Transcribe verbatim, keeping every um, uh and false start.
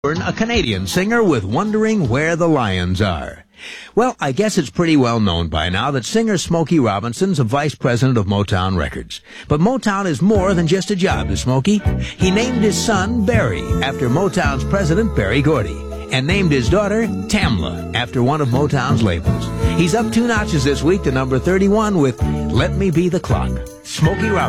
A Canadian singer with Wondering Where the Lions Are. Well, I guess it's pretty well known by now that singer Smokey Robinson's a vice president of Motown Records. But Motown is more than just a job to Smokey. He named his son Barry after Motown's president Berry Gordy, and named his daughter Tamla after one of Motown's labels. He's up two notches this week to number thirty-one with Let Me Be the Clock. Smokey Robinson.